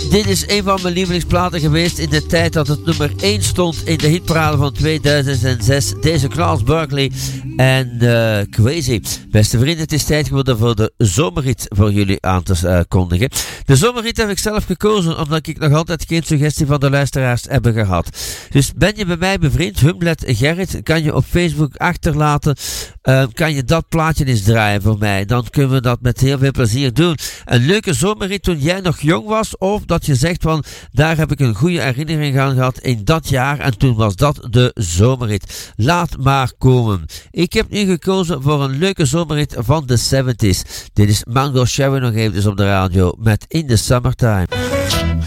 Dit is een van mijn lievelingsplaten geweest in de tijd dat het nummer 1 stond in de hitparade van 2006. Deze Klaus Barkley en Crazy. Beste vrienden, het is tijd geworden voor de zomerhit voor jullie aan te kondigen. De zomerhit heb ik zelf gekozen omdat ik nog altijd geen suggestie van de luisteraars heb gehad. Dus ben je bij mij bevriend, Humlet Gerrit, kan je op Facebook achterlaten. Kan je dat plaatje eens draaien voor mij? Dan kunnen we dat met heel veel plezier doen. Een leuke zomerrit toen jij nog jong was, of dat je zegt van daar heb ik een goede herinnering aan gehad in dat jaar en toen was dat de zomerrit. Laat maar komen. Ik heb nu gekozen voor een leuke zomerrit van de 70s. Dit is Mango Sherry nog even op de radio met In the Summertime.